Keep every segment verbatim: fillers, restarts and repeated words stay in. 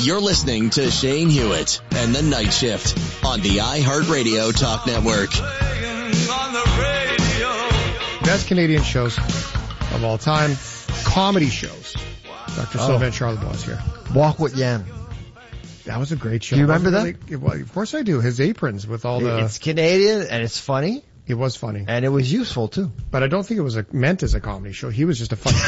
You're listening to Shane Hewitt and the Night Shift on the iHeartRadio Talk Network. Best Canadian shows of all time, comedy shows. Doctor Oh. Sylvain Charlebois here. Walk with Yan. That was a great show. Do you remember Really, it was, of course I do. His aprons with all the... It's Canadian and it's funny. It was funny. And it was useful too. But I don't think it was a, meant as a comedy show. He was just a funny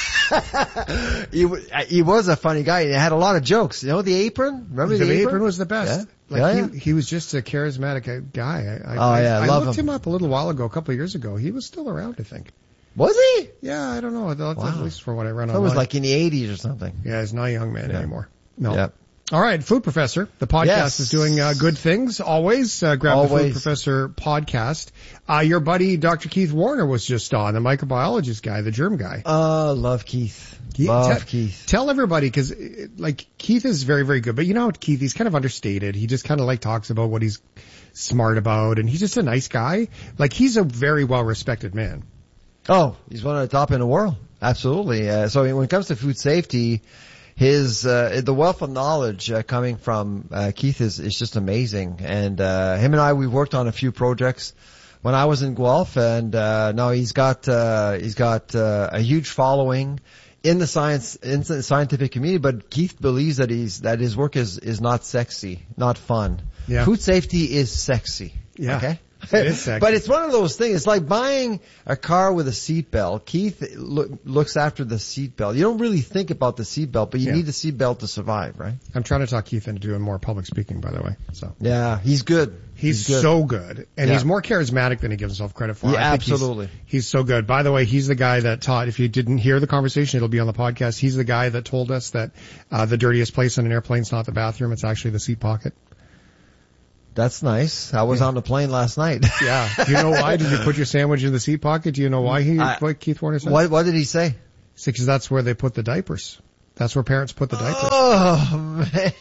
guy. he, he was a funny guy. He had a lot of jokes. You know the apron? Remember the, the apron? apron was the best. Yeah. Like yeah, he, he was just a charismatic guy. I, I, oh yeah, I, I love looked him. him up a little while ago, a couple of years ago. He was still around, I think. Was he? Yeah, I don't know. That's Wow. At least from what I read That online. was like in the eighties or something. Yeah, he's not a young man yeah. anymore. No. Yep. All right, Food Professor. The podcast Yes. is doing uh, good things. Always uh, grab the Food Always. Professor podcast. Uh, your buddy Doctor Keith Warner was just on, the microbiologist guy, the germ guy. Uh, love Keith. He- love te- Keith. Tell everybody, because like Keith is very, very good, but you know what, Keith, he's kind of understated. He just kind of like talks about what he's smart about, and he's just a nice guy. Like he's a very well respected man. Oh, he's one of the top in the world. Absolutely. Uh, so when it comes to food safety, his uh, the wealth of knowledge uh, coming from uh, Keith is is just amazing. And uh, him and I, we've worked on a few projects when I was in Guelph, and uh, now he's got uh, he's got uh, a huge following in the science in the scientific community. But Keith believes that he's that his work is is not sexy, not fun. Yeah. Food safety is sexy. Yeah. Okay. It is sexy. But it's one of those things. It's like buying a car with a seatbelt. Keith look, looks after the seatbelt. You don't really think about the seatbelt, but you Yeah. need the seatbelt to survive, right? I'm trying to talk Keith into doing more public speaking, by the way. So Yeah, he's good. he's, good. so good, and Yeah. he's more charismatic than he gives himself credit for. Yeah, I think he's- absolutely. He's, so good. By the way, he's the guy that taught. If you didn't hear the conversation, it'll be on the podcast. He's the guy that told us that uh, the dirtiest place on an airplane is not the bathroom; it's actually the seat pocket. That's nice. I was on the plane last night. Yeah. Do you know why? Did you put your sandwich in the seat pocket? Do you know why he, I- what Keith Warner said? What, what did he say? Because that's where they put the diapers. That's where parents put the diapers. Oh man!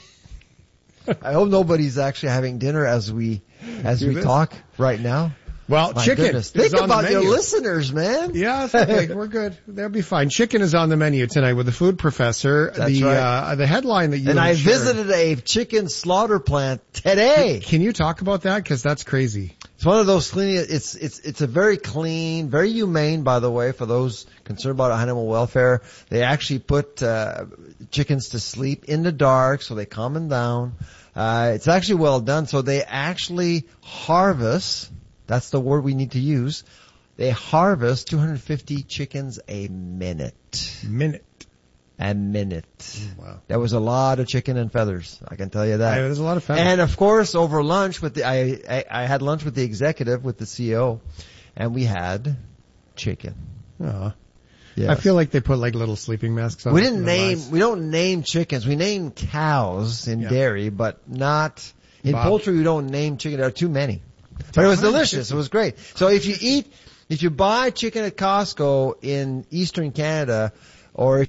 I hope nobody's actually having dinner as we as Do we this. talk right now. Well, My chicken goodness. is Think on the about your menu. listeners, man. Yeah, it's okay. We're good. They'll be fine. Chicken is on the menu tonight with the Food Professor. That's the right. uh, the headline that you And I shared- visited a chicken slaughter plant today. Can you talk about that? Because that's crazy. It's one of those clean. It's it's it's a very clean, very humane, by the way, for those concerned about animal welfare. They actually put uh, chickens to sleep in the dark, so they calm them down. Uh, it's actually well done. So they actually harvest. That's the word we need to use. They harvest two hundred fifty chickens a minute. Minute. A minute. Wow. That was a lot of chicken and feathers. I can tell you that. I- there's a lot of fun. And of course, over lunch with the, I, I, I had lunch with the executive, with the C E O, and we had chicken. Aw. Yes. I feel like they put like little sleeping masks on. we them didn't in their name, eyes. we don't name chickens. We name cows in Yeah. dairy, but not, in Bob. poultry we don't name chicken. There are too many. But it was delicious. It was great. So if you eat, if you buy chicken at Costco in Eastern Canada, or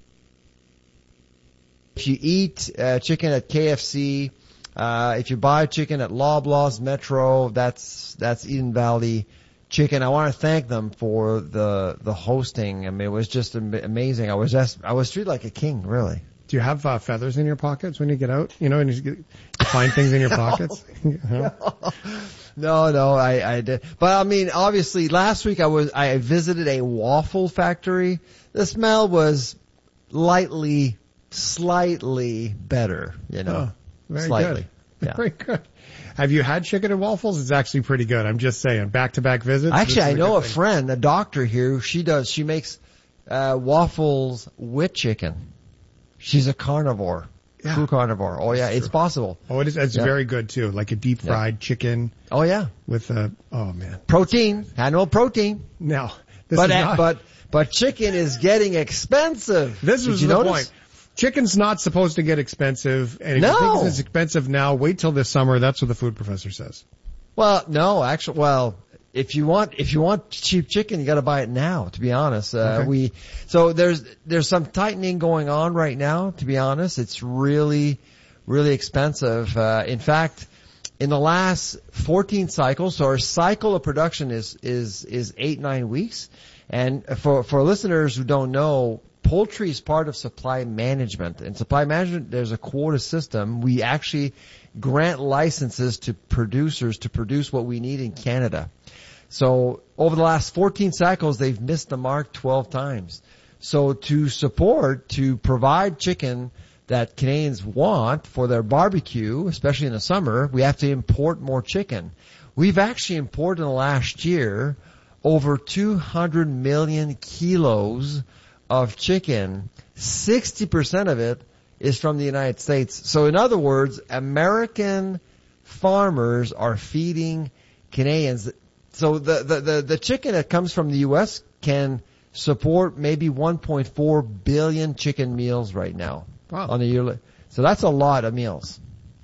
if you eat uh, chicken at K F C, uh, if you buy chicken at Loblaws Metro, that's that's Eden Valley Chicken. I want to thank them for the the hosting. I mean, it was just am- amazing. I was just I was treated like a king, really. Do you have uh, feathers in your pockets when you get out? You know, and you get, find things in your pockets. Huh? No, no, I, I did. But I mean, obviously, last week I was I visited a waffle factory. The smell was lightly, slightly better. You know, Oh, very slightly. good. Yeah. Very good. Have you had chicken and waffles? It's actually pretty good. I'm just saying. Back-to-back visits. Actually, this I is know good a thing. friend, a doctor here. She does. She makes uh waffles with chicken. She's a carnivore. Yeah. True carnivore. Oh yeah, That's it's true. possible. Oh, it is. It's Yeah. very good too. Like a deep fried chicken Oh yeah, with a. Oh man. protein, animal protein. Now, this But is uh, not, but but chicken is getting expensive. this Did was you the notice? point. Chicken's not supposed to get expensive, and if No. you think it's expensive now, wait till this summer. That's what the food professor says. Well, no, actually, well, if you want, if you want cheap chicken, you got to buy it now. To be honest, uh, Okay. we so there's there's some tightening going on right now. To be honest, it's really really expensive. Uh, in fact, in the last fourteen cycles, so our cycle of production is is is eight nine weeks. And for for listeners who don't know, poultry is part of supply management. In supply management, there's a quota system. We actually grant licenses to producers to produce what we need in Canada. So over the last fourteen cycles, they've missed the mark twelve times. So to support, to provide chicken that Canadians want for their barbecue, especially in the summer, we have to import more chicken. We've actually imported in the last year over two hundred million kilos of chicken. sixty percent of it is from the United States. So in other words, American farmers are feeding Canadians. So the, the, the, the chicken that comes from the U S can support maybe one point four billion chicken meals right now. Wow. On a yearly. So that's a lot of meals.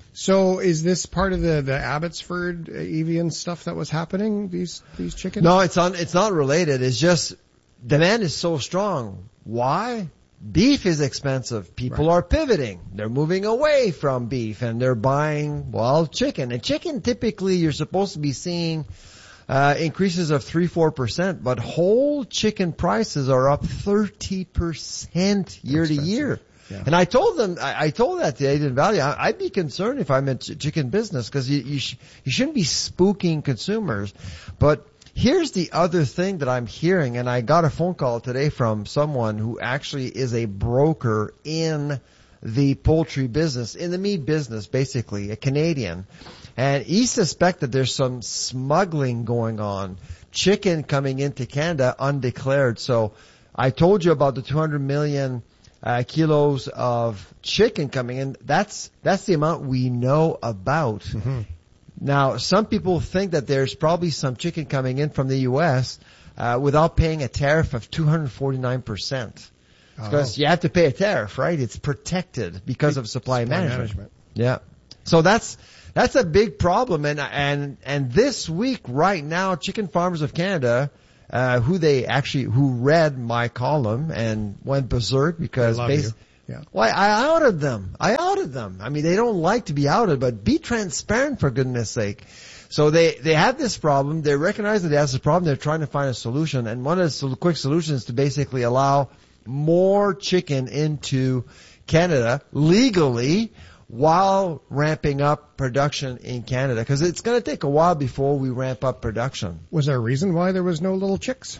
So is this part of the, the Abbotsford Evian stuff that was happening, these, these chickens? No, it's on, it's not related. It's just demand is so strong. Why? Beef is expensive. People Right. are pivoting. They're moving away from beef and they're buying, well, chicken. And chicken typically you're supposed to be seeing uh increases of three to four percent, but whole chicken prices are up thirty percent year to year. Yeah. And I told them, I, I told that to Aiden Valley, I, I'd be concerned if I'm in ch- chicken business because you, you, sh- you shouldn't be spooking consumers. But here's the other thing that I'm hearing, and I got a phone call today from someone who actually is a broker in the poultry business, in the meat business, basically, a Canadian. And he suspects that there's some smuggling going on, chicken coming into Canada undeclared. So I told you about the two hundred million uh, kilos of chicken coming in. That's, that's the amount we know about. Mm-hmm. Now, some people think that there's probably some chicken coming in from the U S uh, without paying a tariff of two hundred forty-nine percent. Because Oh. you have to pay a tariff, right? It's protected because of supply, Supply management. management. Yeah. So that's that's a big problem. And and and this week, right now, Chicken Farmers of Canada, uh, who they actually who read my column and went berserk because I love bas- you. Yeah. Well, I outed them. I outed them. I mean, they don't like to be outed, but be transparent for goodness sake. So they, they have this problem. They recognize that they have this problem. They're trying to find a solution. And one of the sol- quick solutions is to basically allow more chicken into Canada legally while ramping up production in Canada. Because it's going to take a while before we ramp up production. Was there a reason why there was no little chicks?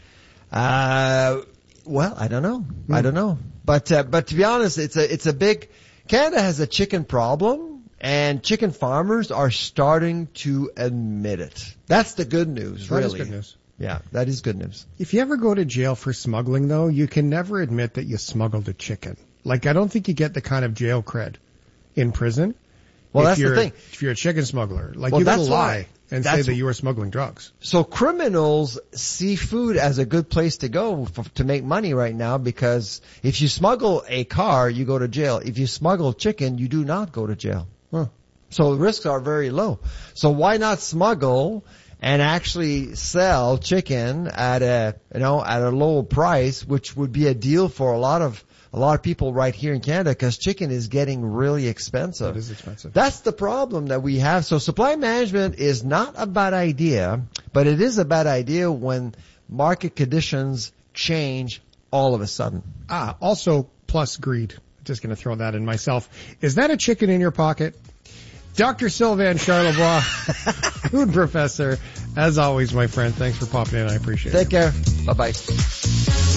Uh, well, I don't know. I don't know. But, uh, but to be honest, it's a, it's a big, Canada has a chicken problem and chicken farmers are starting to admit it. That's the good news, That really. is good news. Yeah, that is good news. If you ever go to jail for smuggling, though, you can never admit that you smuggled a chicken. Like, I don't think you get the kind of jail cred in prison. Well, if that's the you're, thing. If you're a chicken smuggler, like Well, you gotta that's lie why- and say that's- that you were smuggling drugs. So criminals see food as a good place to go f- to make money right now because if you smuggle a car, you go to jail. If you smuggle chicken, you do not go to jail. Huh. So the risks are very low. So why not smuggle and actually sell chicken at a, you know, at a low price, which would be a deal for a lot of, a lot of people right here in Canada because chicken is getting really expensive. It is expensive. That's the problem that we have. So supply management is not a bad idea, but it is a bad idea when market conditions change all of a sudden. Ah, also plus greed. Just going to throw that in myself. Is that a chicken in your pocket? Doctor Sylvain Charlebois, food professor. As always, my friend, thanks for popping in. I appreciate it. Take care. Bye-bye.